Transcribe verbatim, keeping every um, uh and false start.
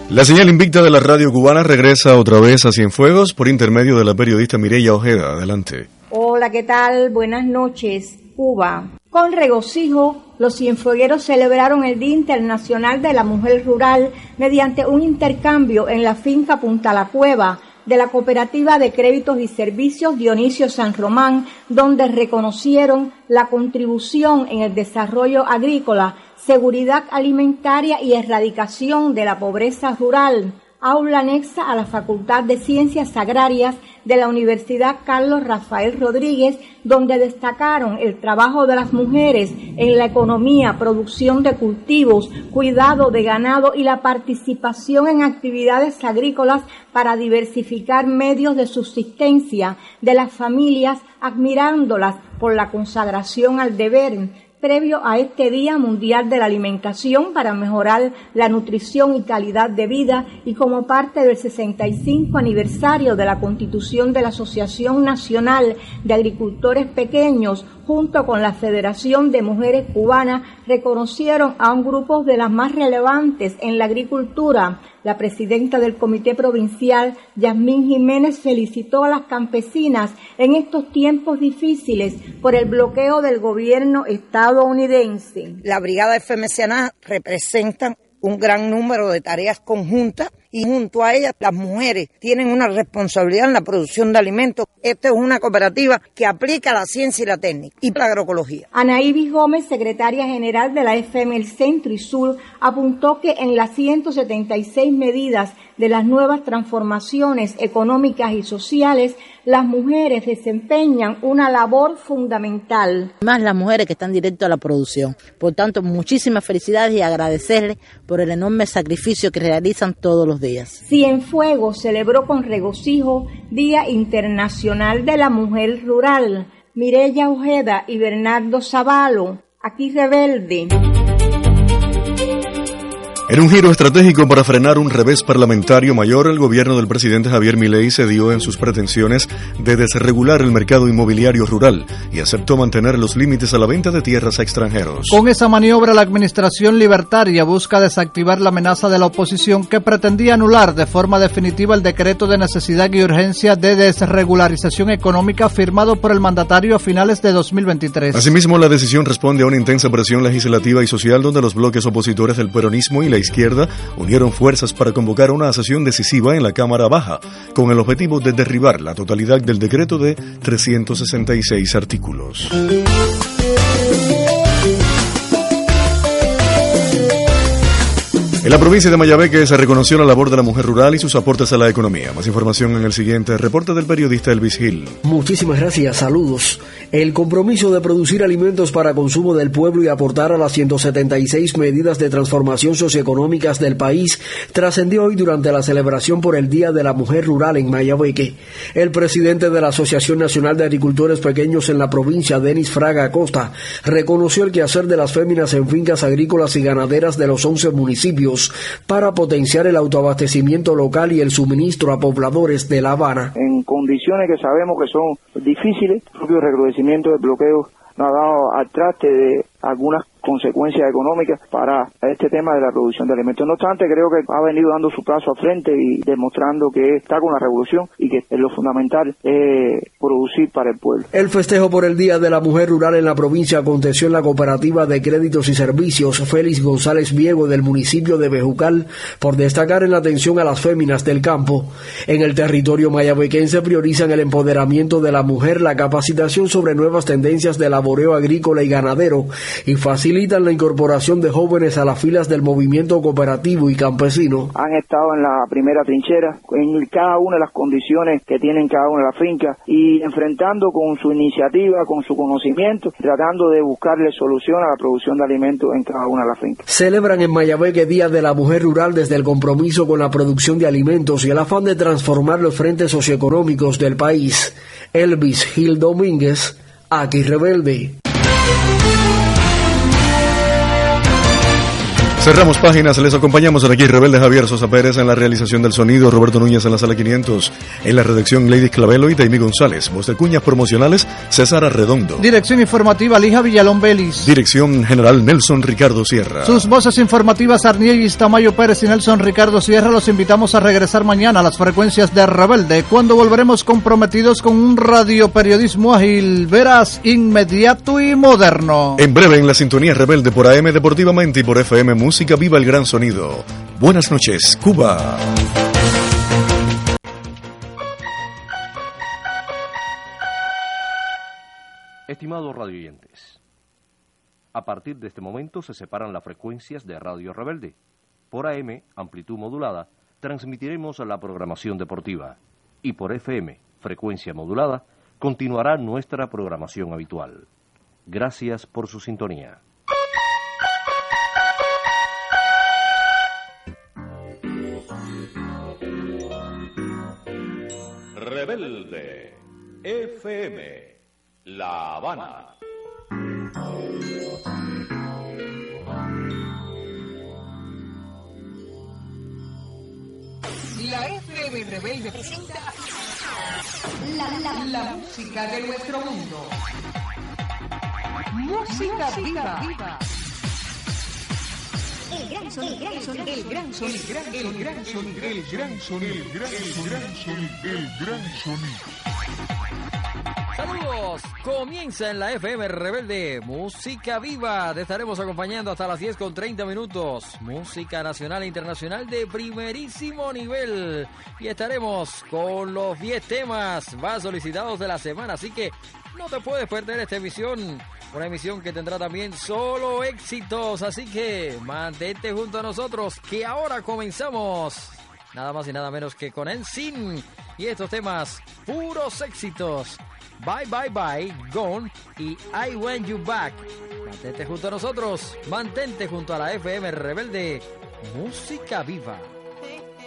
La señal invicta de la radio cubana regresa otra vez a Cienfuegos por intermedio de la periodista Mireya Ojeda. Adelante. Hola, ¿qué tal? Buenas noches, Cuba. Con regocijo, los cienfuegueros celebraron el Día Internacional de la Mujer Rural mediante un intercambio en la finca Punta La Cueva de la Cooperativa de Créditos y Servicios Dionisio San Román, donde reconocieron la contribución en el desarrollo agrícola, seguridad alimentaria y erradicación de la pobreza rural. Aula anexa a la Facultad de Ciencias Agrarias de la Universidad Carlos Rafael Rodríguez, donde destacaron el trabajo de las mujeres en la economía, producción de cultivos, cuidado de ganado y la participación en actividades agrícolas para diversificar medios de subsistencia de las familias, admirándolas por la consagración al deber. Previo a este Día Mundial de la Alimentación para mejorar la nutrición y calidad de vida y como parte del sesenta y cinco aniversario de la constitución de la Asociación Nacional de Agricultores Pequeños, junto con la Federación de Mujeres Cubanas, reconocieron a un grupo de las más relevantes en la agricultura. La presidenta del Comité Provincial, Yasmín Jiménez, felicitó a las campesinas en estos tiempos difíciles por el bloqueo del gobierno estadounidense. La Brigada F M C A representa un gran número de tareas conjuntas y junto a ellas las mujeres tienen una responsabilidad en la producción de alimentos. Esta es una cooperativa que aplica la ciencia y la técnica y la agroecología. Ana Ibis Gómez, secretaria general de la F M el Centro y Sur, apuntó que en las ciento setenta y seis medidas de las nuevas transformaciones económicas y sociales, las mujeres desempeñan una labor fundamental. Más las mujeres que están directo a la producción. Por tanto, muchísimas felicidades y agradecerles por el enorme sacrificio que realizan todos los días. Cienfuegos celebró con regocijo Día Internacional de la Mujer Rural. Mireya Ojeda y Bernardo Zavalo, aquí Rebelde. En un giro estratégico para frenar un revés parlamentario mayor, el gobierno del presidente Javier Milei cedió en sus pretensiones de desregular el mercado inmobiliario rural y aceptó mantener los límites a la venta de tierras a extranjeros. Con esa maniobra, la administración libertaria busca desactivar la amenaza de la oposición que pretendía anular de forma definitiva el decreto de necesidad y urgencia de desregularización económica firmado por el mandatario a finales de dos mil veintitrés. Asimismo, la decisión responde a una intensa presión legislativa y social donde los bloques opositores del peronismo y la izquierda unieron fuerzas para convocar una sesión decisiva en la Cámara Baja, con el objetivo de derribar la totalidad del decreto de trescientos sesenta y seis artículos. En la provincia de Mayabeque se reconoció la labor de la mujer rural y sus aportes a la economía. Más información en el siguiente reporte del periodista Elvis Gil. Muchísimas gracias, saludos. El compromiso de producir alimentos para consumo del pueblo y aportar a las ciento setenta y seis medidas de transformación socioeconómicas del país trascendió hoy durante la celebración por el Día de la Mujer Rural en Mayabeque. El presidente de la Asociación Nacional de Agricultores Pequeños en la provincia, Denis Fraga Acosta, reconoció el quehacer de las féminas en fincas agrícolas y ganaderas de los once municipios para potenciar el autoabastecimiento local y el suministro a pobladores de La Habana. En condiciones que sabemos que son difíciles, el propio recrudecimiento del bloqueo nos ha dado al traste de algunas consecuencias económicas para este tema de la producción de alimentos. No obstante, creo que ha venido dando su paso al frente y demostrando que está con la revolución y que lo fundamental es producir para el pueblo. El festejo por el Día de la Mujer Rural en la provincia aconteció en la Cooperativa de Créditos y Servicios Félix González Viego del municipio de Bejucal, por destacar en la atención a las féminas del campo. En el territorio mayabequense priorizan el empoderamiento de la mujer, la capacitación sobre nuevas tendencias de laboreo agrícola y ganadero y facilitan la incorporación de jóvenes a las filas del movimiento cooperativo y campesino. Han estado en la primera trinchera, en cada una de las condiciones que tienen cada una de las fincas y enfrentando con su iniciativa, con su conocimiento, tratando de buscarle solución a la producción de alimentos en cada una de las fincas. Celebran en Mayabeque Día de la Mujer Rural desde el compromiso con la producción de alimentos y el afán de transformar los frentes socioeconómicos del país. Elvis Gil Domínguez, aquí Rebelde. Cerramos páginas, les acompañamos en aquí Rebelde Javier Sosa Pérez en la realización del sonido, Roberto Núñez en la sala quinientos, en la redacción Lady Clavelo y Taimí González, voz de cuñas promocionales César Arredondo. Dirección informativa Lija Villalón Belis. Dirección general Nelson Ricardo Sierra. Sus voces informativas Arnielis Tamayo Pérez y Nelson Ricardo Sierra. Los invitamos a regresar mañana a las frecuencias de Rebelde, cuando volveremos comprometidos con un radioperiodismo ágil, veraz, inmediato y moderno. En breve en la sintonía Rebelde por A M Deportivamente y por F M Música Viva el Gran Sonido. Buenas noches, Cuba. Estimados radioyentes, a partir de este momento se separan las frecuencias de Radio Rebelde. Por A M, amplitud modulada, transmitiremos la programación deportiva. Y por F M, frecuencia modulada, continuará nuestra programación habitual. Gracias por su sintonía. Rebelde F M, La Habana. La F M Rebelde presenta la, la, la música de nuestro mundo. Música, música viva. viva. El gran sonido, el gran sonido, el gran sonido, el gran sonido, el gran sonido, el gran sonido, el gran sonido. Saludos, comienza en la F M Rebelde, Música Viva, te estaremos acompañando hasta las diez con treinta minutos, música nacional e internacional de primerísimo nivel, y estaremos con los diez temas más solicitados de la semana, así que no te puedes perder esta emisión, una emisión que tendrá también solo éxitos, así que mantente junto a nosotros, que ahora comenzamos, nada más y nada menos que con N SYNC, y estos temas, puros éxitos. Bye Bye Bye, Gone y I Want You Back. Mantente junto a nosotros, mantente junto a la F M Rebelde, Música Viva.